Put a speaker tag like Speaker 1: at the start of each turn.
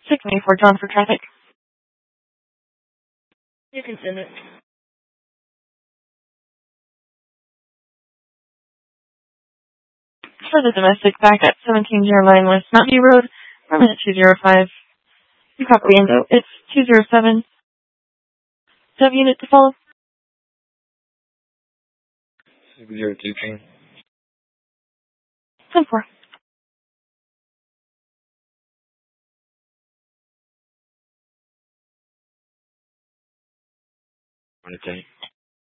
Speaker 1: 694 John for traffic.
Speaker 2: You can send it.
Speaker 1: For the domestic, back at 1709 West Mountain View Road, permit 205. You copy window. It's 207. Sub unit to follow.
Speaker 3: 602 King.
Speaker 1: 10-4.
Speaker 3: What do you think?